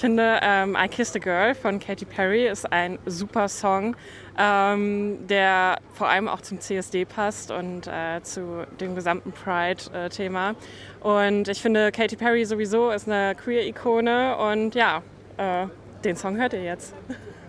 finde, I Kissed a Girl von Katy Perry ist ein super Song, der vor allem auch zum CSD passt und zu dem gesamten Pride-Thema. Und ich finde, Katy Perry sowieso ist eine Queer-Ikone und ja, den Song hört ihr jetzt.